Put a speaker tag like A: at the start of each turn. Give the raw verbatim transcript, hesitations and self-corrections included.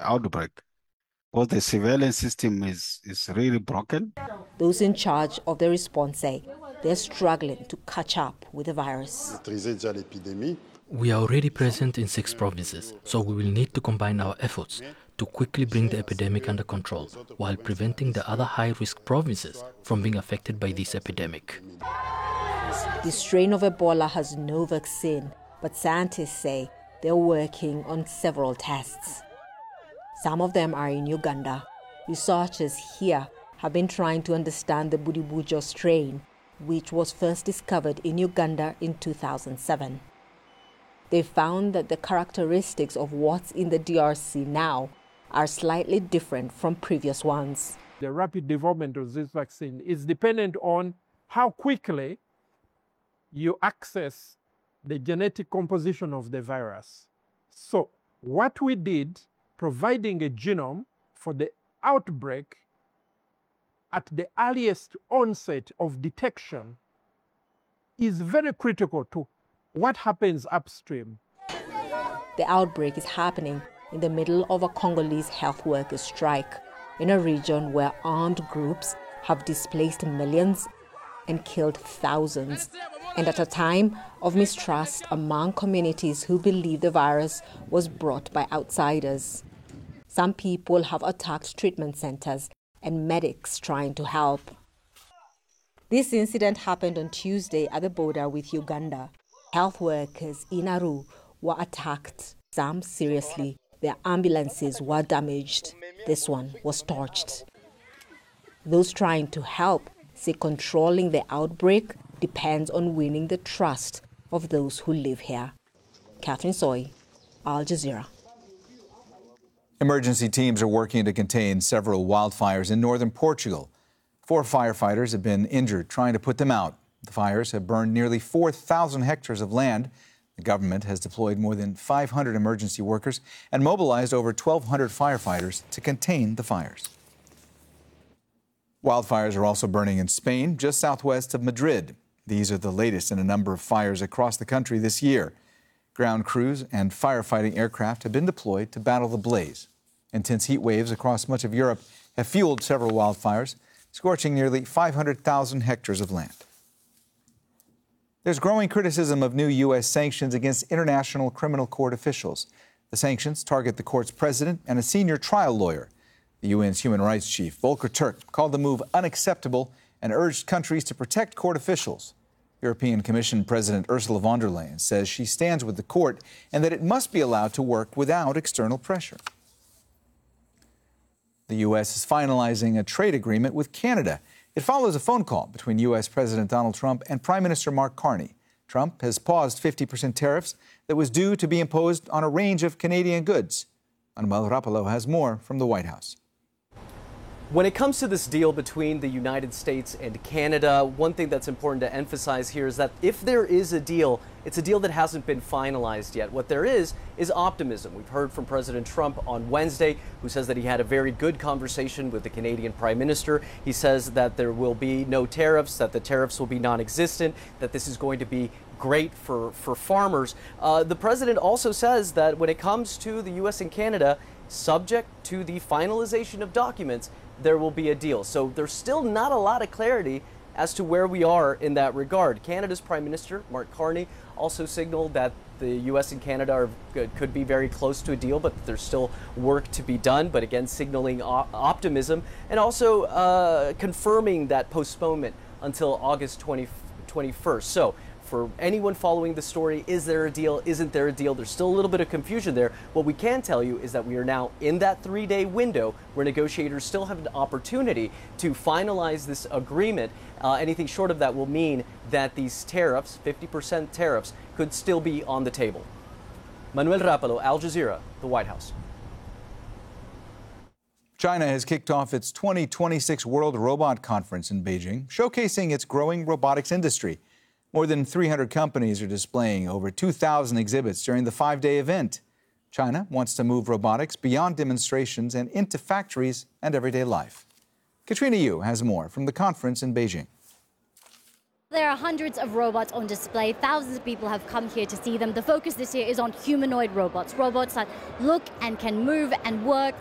A: outbreak, because the surveillance system is, is really broken.
B: Those in charge of the response say they're struggling to catch up with the virus.
C: We are already present in six provinces, so we will need to combine our efforts to quickly bring the epidemic under control while preventing the other high-risk provinces from being affected by this epidemic.
B: This strain of Ebola has no vaccine, but scientists say they're working on several tests. Some of them are in Uganda. Researchers here have been trying to understand the Bundibugyo strain, which was first discovered in Uganda in two thousand seven. They found that the characteristics of what's in the D R C now are slightly different from previous ones.
D: The rapid development of this vaccine is dependent on how quickly you access the genetic composition of the virus. So what we did, providing a genome for the outbreak at the earliest onset of detection, is very critical to what happens upstream.
B: The outbreak is happening in the middle of a Congolese health workers' strike in a region where armed groups have displaced millions and killed thousands, and at a time of mistrust among communities who believe the virus was brought by outsiders. Some people have attacked treatment centers and medics trying to help. This incident happened on Tuesday at the border with Uganda. Health workers in Aru were attacked, some seriously. Their ambulances were damaged. This one was torched. Those trying to help say controlling the outbreak depends on winning the trust of those who live here. Catherine Soy, Al Jazeera.
E: Emergency teams are working to contain several wildfires in northern Portugal. Four firefighters have been injured trying to put them out. The fires have burned nearly four thousand hectares of land. The government has deployed more than five hundred emergency workers and mobilized over twelve hundred firefighters to contain the fires. Wildfires are also burning in Spain, just southwest of Madrid. These are the latest in a number of fires across the country this year. Ground crews and firefighting aircraft have been deployed to battle the blaze. Intense heat waves across much of Europe have fueled several wildfires, scorching nearly five hundred thousand hectares of land. There's growing criticism of new U S sanctions against International Criminal Court officials. The sanctions target the court's president and a senior trial lawyer. The U N's human rights chief, Volker Turk, called the move unacceptable and urged countries to protect court officials. European Commission President Ursula von der Leyen says she stands with the court and that it must be allowed to work without external pressure. The U S is finalizing a trade agreement with Canada. It follows a phone call between U S President Donald Trump and Prime Minister Mark Carney. Trump has paused fifty percent tariffs that was due to be imposed on a range of Canadian goods. Manuel Rapalo has more from the White House.
F: When it comes to this deal between the United States and Canada, one thing that's important to emphasize here is that if there is a deal, it's a deal that hasn't been finalized yet. What there is is optimism. We've heard from President Trump on Wednesday, who says that he had a very good conversation with the Canadian Prime Minister. He says that there will be no tariffs, that the tariffs will be non-existent, that this is going to be great for, for farmers. Uh, the president also says that when it comes to the U S and Canada, subject to the finalization of documents, there will be a deal. So there's still not a lot of clarity as to where we are in that regard. Canada's Prime Minister, Mark Carney, also signaled that the U S and Canada are, could be very close to a deal, but there's still work to be done. But again, signaling op optimism and also uh, confirming that postponement until August twenty-first. So for anyone following the story, is there a deal? Isn't there a deal? There's still a little bit of confusion there. What we can tell you is that we are now in that three-day window where negotiators still have an opportunity to finalize this agreement. Uh, anything short of that will mean that these tariffs, fifty percent tariffs, could still be on the table. Manuel Rapalo, Al Jazeera, the White House.
E: China has kicked off its twenty twenty-six World Robot Conference in Beijing, showcasing its growing robotics industry. More than three hundred companies are displaying over two thousand exhibits during the five-day event. China wants to move robotics beyond demonstrations and into factories and everyday life. Katrina Yu has more from the conference in Beijing.
G: There are hundreds of robots on display. Thousands of people have come here to see them. The focus this year is on humanoid robots, robots that look and can move and work